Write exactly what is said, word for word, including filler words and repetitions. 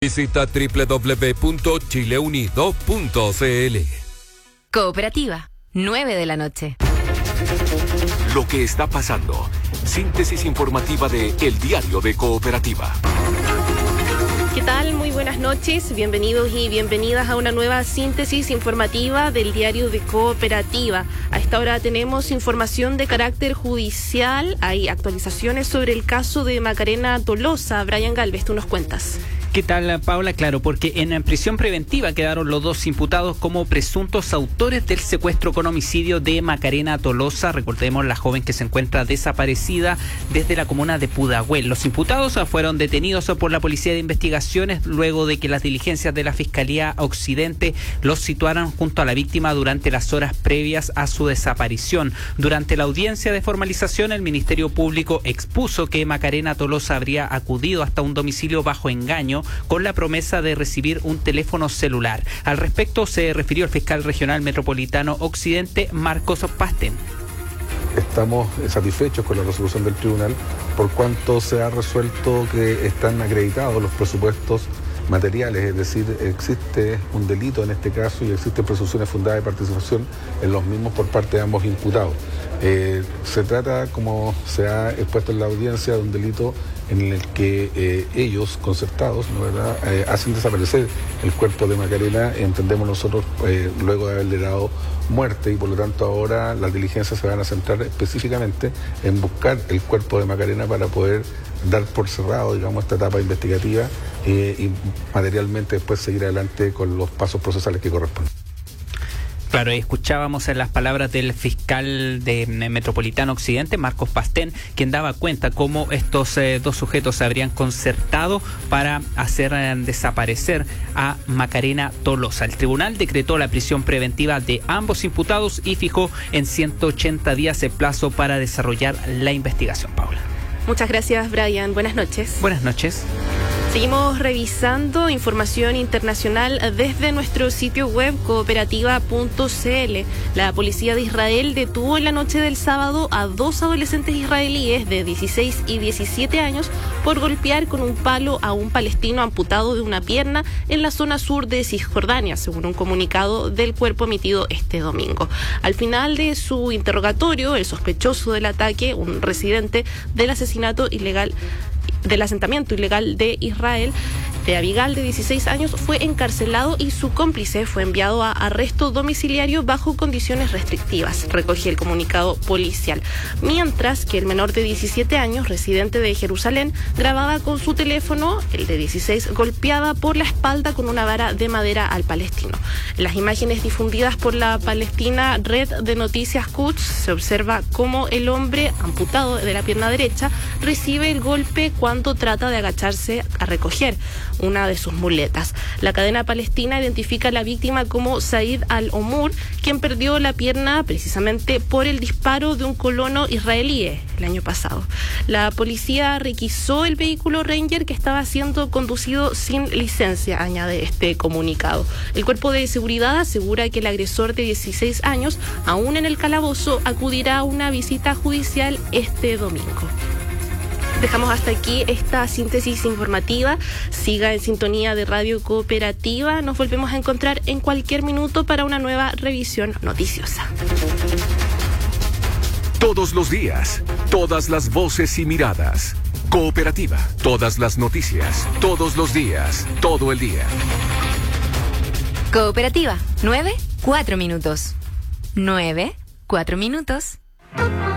Visita doble u doble u doble u punto chile unido punto c l. Cooperativa, nueve de la noche. Lo que está pasando. Síntesis informativa de El Diario de Cooperativa. ¿Qué tal? Muy buenas noches. Bienvenidos y bienvenidas a una nueva síntesis informativa del Diario de Cooperativa. A esta hora tenemos información de carácter judicial. Hay actualizaciones sobre el caso de Macarena Tolosa. Brian Galvez, tú nos cuentas. ¿Qué tal, Paula? Claro, porque en prisión preventiva quedaron los dos imputados como presuntos autores del secuestro con homicidio de Macarena Tolosa. Recordemos, la joven que se encuentra desaparecida desde la comuna de Pudahuel. Los imputados fueron detenidos por la Policía de Investigaciones luego de que las diligencias de la Fiscalía Occidente los situaran junto a la víctima durante las horas previas a su desaparición. Durante la audiencia de formalización, el Ministerio Público expuso que Macarena Tolosa habría acudido hasta un domicilio bajo engaño con la promesa de recibir un teléfono celular. Al respecto se refirió el fiscal regional metropolitano Occidente, Marcos Pastén. Estamos satisfechos con la resolución del tribunal por cuanto se ha resuelto que están acreditados los presupuestos materiales, es decir, existe un delito en este caso y existen presunciones fundadas de participación en los mismos por parte de ambos imputados. Eh, se trata, como se ha expuesto en la audiencia, de un delito en el que eh, ellos, concertados, ¿no, verdad?, eh, hacen desaparecer el cuerpo de Macarena, entendemos nosotros, eh, luego de haberle dado muerte, y por lo tanto ahora las diligencias se van a centrar específicamente en buscar el cuerpo de Macarena para poder dar por cerrado, digamos, esta etapa investigativa eh, y materialmente después seguir adelante con los pasos procesales que corresponden. Claro, escuchábamos en las palabras del fiscal de Metropolitano Occidente, Marcos Pastén, quien daba cuenta cómo estos eh, dos sujetos se habrían concertado para hacer eh, desaparecer a Macarena Tolosa. El tribunal decretó la prisión preventiva de ambos imputados y fijó en ciento ochenta días el plazo para desarrollar la investigación, Paula. Muchas gracias, Brian. Buenas noches. Buenas noches. Seguimos revisando información internacional desde nuestro sitio web cooperativa punto c l. La policía de Israel detuvo en la noche del sábado a dos adolescentes israelíes de dieciséis y diecisiete años por golpear con un palo a un palestino amputado de una pierna en la zona sur de Cisjordania, según un comunicado del cuerpo emitido este domingo. Al final de su interrogatorio, el sospechoso del ataque, un residente del asesinato ilegal del asentamiento ilegal de Israel, de Abigal, de dieciséis años, fue encarcelado y su cómplice fue enviado a arresto domiciliario bajo condiciones restrictivas, recoge el comunicado policial. Mientras que el menor de diecisiete años, residente de Jerusalén, grababa con su teléfono, el de dieciséis, golpeaba por la espalda con una vara de madera al palestino. En las imágenes difundidas por la palestina Red de Noticias Quds se observa cómo el hombre, amputado de la pierna derecha, recibe el golpe cuando trata de agacharse a recoger una de sus muletas. La cadena palestina identifica a la víctima como Said al-Omur, quien perdió la pierna precisamente por el disparo de un colono israelí el año pasado. La policía requisó el vehículo Ranger que estaba siendo conducido sin licencia, añade este comunicado. El cuerpo de seguridad asegura que el agresor de dieciséis años, aún en el calabozo, acudirá a una visita judicial este domingo. Dejamos hasta aquí esta síntesis informativa. Siga en sintonía de Radio Cooperativa. Nos volvemos a encontrar en cualquier minuto para una nueva revisión noticiosa. Todos los días, todas las voces y miradas. Cooperativa, todas las noticias, todos los días, todo el día. Cooperativa, nueve, cuatro minutos. Nueve, cuatro minutos.